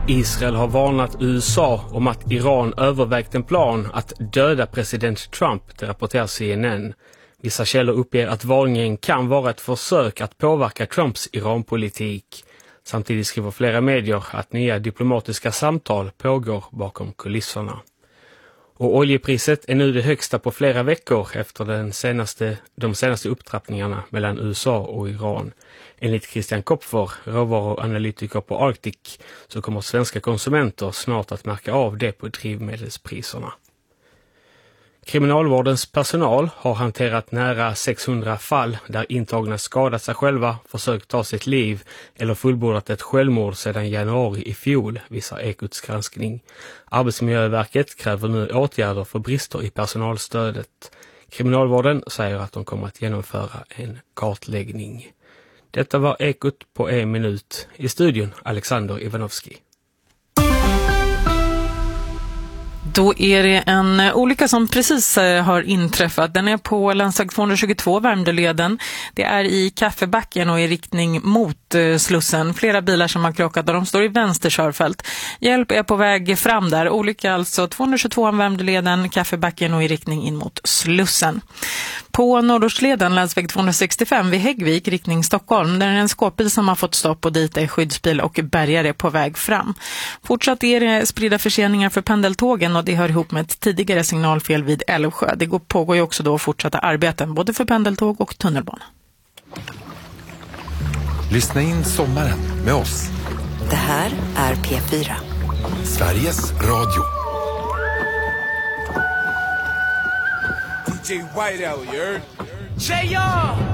Israel har varnat USA om att Iran övervägt en plan att döda president Trump, det rapporterar CNN. Vissa källor uppger att varningen kan vara ett försök att påverka Trumps Iranpolitik. Samtidigt skriver flera medier att nya diplomatiska samtal pågår bakom kulisserna. Och oljepriset är nu det högsta på flera veckor efter de senaste upptrappningarna mellan USA och Iran. Enligt Christian Kopfer, råvaruanalytiker på Arctic, så kommer svenska konsumenter snart att märka av det på drivmedelspriserna. Kriminalvårdens personal har hanterat nära 600 fall där intagna skadat sig själva, försökt ta sitt liv eller fullbordat ett självmord sedan januari i fjol, visar Ekots granskning. Arbetsmiljöverket kräver nu åtgärder för brister i personalstödet. Kriminalvården säger att de kommer att genomföra en kartläggning. Detta var Ekot på en minut. I studion Alexander Ivanovski. Då är det en olycka som precis har inträffat. Den är på länsväg 222, Värmdöleden. Det är i Kaffebacken och i riktning mot Slussen. Flera bilar som har krockat och de står i vänster körfält. Hjälp är på väg fram där. Olycka alltså 222 Värmdöleden, Kaffebacken och i riktning in mot Slussen. På Nordostleden, länsväg 265 vid Häggvik, riktning Stockholm. Där är en skåpbil som har fått stopp och dit är skyddsbil och bärgare på väg fram. Fortsatt är det spridda förseningar för pendeltågen och det hör ihop med ett tidigare signalfel vid Älvsjö. Det pågår ju också då fortsatta arbeten både för pendeltåg och tunnelbana. Lyssna in sommaren med oss. Det här är P4. Sveriges Radio. DJ Whiteout, you heard? J.R.